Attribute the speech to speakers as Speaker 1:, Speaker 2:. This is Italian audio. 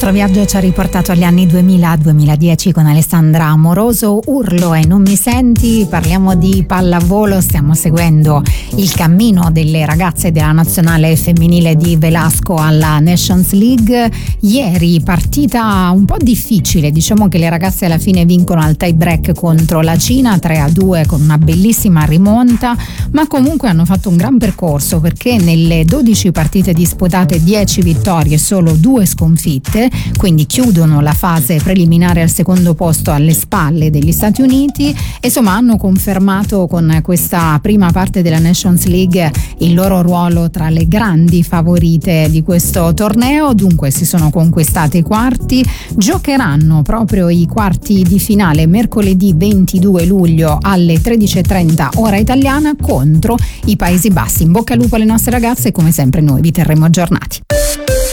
Speaker 1: nostro viaggio ci ha riportato agli anni 2000-2010 con Alessandra Amoroso. Urlo e non mi senti, parliamo di pallavolo, stiamo seguendo il cammino delle ragazze della nazionale femminile di Velasco alla Nations League. Ieri partita un po' difficile, diciamo che le ragazze alla fine vincono al tie break contro la Cina 3-2 con una bellissima rimonta, ma comunque hanno fatto un gran percorso perché nelle 12 partite disputate 10 vittorie e solo 2 sconfitte, quindi chiudono la fase preliminare al secondo posto alle spalle degli Stati Uniti e insomma hanno confermato con questa prima parte della Nations League il loro ruolo tra le grandi favorite di questo torneo. Dunque si sono conquistati i quarti, giocheranno proprio i quarti di finale mercoledì 22 luglio alle 13:30 ora italiana contro i Paesi Bassi. In bocca al lupo alle nostre ragazze e come sempre noi vi terremo aggiornati.